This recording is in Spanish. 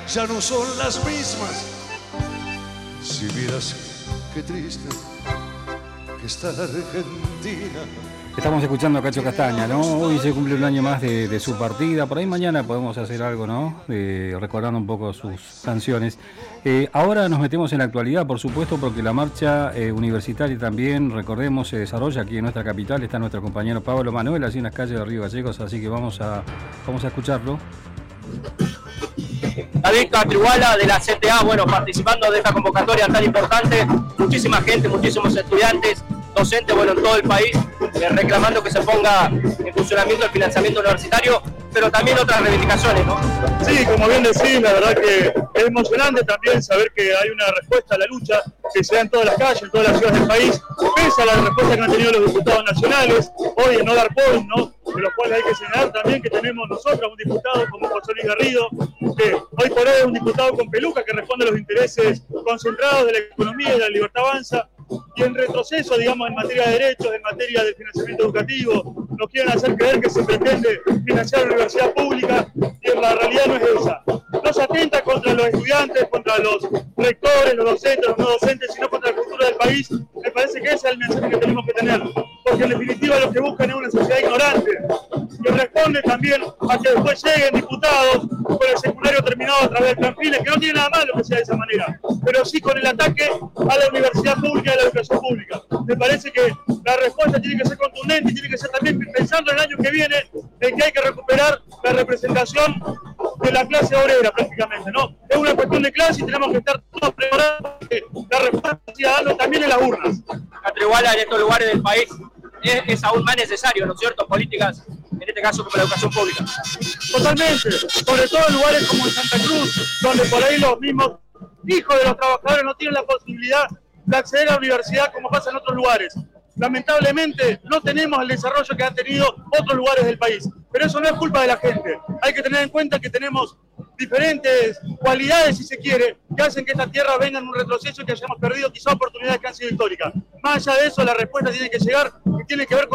ya no son las mismas. Si vieras qué triste que está la Argentina. Estamos escuchando a Cacho Castaña, ¿no? Hoy se cumple un año más de su partida. Por ahí mañana podemos hacer algo, ¿no? Recordando un poco sus canciones. Ahora nos metemos en la actualidad, por supuesto, porque la marcha universitaria también, recordemos, se desarrolla aquí en nuestra capital. Está nuestro compañero Pablo Manuel, así en las calles de Río Gallegos, así que vamos a escucharlo. David Catriguala de la CTA, bueno, participando de esta convocatoria tan importante, muchísima gente, muchísimos estudiantes, docentes, bueno, en todo el país, reclamando que se ponga en funcionamiento el financiamiento universitario, pero también otras reivindicaciones, ¿no? Sí, como bien decís, la verdad que es emocionante también saber que hay una respuesta a la lucha que se da en todas las calles, en todas las ciudades del país, pese a la respuesta que han tenido los diputados nacionales, hoy en Nodar Point, ¿no? De los cuales hay que señalar también que tenemos nosotros un diputado como José Luis Garrido, que hoy por hoy es un diputado con peluca que responde a los intereses concentrados de la economía y de la libertad avanza, y en retroceso, digamos, en materia de derechos, en materia del financiamiento educativo, nos quieren hacer creer que se pretende financiar la universidad pública, y en la realidad no es esa. No se atenta contra los estudiantes, contra los rectores, los docentes, los no docentes, sino contra el futuro del país. Me parece que ese es el mensaje que tenemos que tener, porque en definitiva lo que buscan es una sociedad ignorante, que responde también a que después lleguen diputados con el secundario terminado a través del plan Files, que no tiene nada malo que sea de esa manera, pero sí con el ataque a la universidad pública y a la educación pública. Me parece que la respuesta tiene que ser contundente y tiene que ser también pensando en el año que viene, en que hay que recuperar la representación de la clase obrera prácticamente, ¿no? Es una cuestión de clase y tenemos que estar todos preparados porque la respuesta ciudadana también en las urnas. Catriguala en estos lugares del país es aún más necesario, ¿no es cierto? Políticas, en este caso como la educación pública. Totalmente, sobre todo en lugares como en Santa Cruz, donde por ahí los mismos hijos de los trabajadores no tienen la posibilidad de acceder a la universidad como pasa en otros lugares. Lamentablemente no tenemos el desarrollo que han tenido otros lugares del país, pero eso no es culpa de la gente. Hay que tener en cuenta que tenemos diferentes cualidades, si se quiere, que hacen que esta tierra venga en un retroceso y que hayamos perdido quizá oportunidades que han sido históricas. Más allá de eso, la respuesta tiene que llegar y tiene que ver con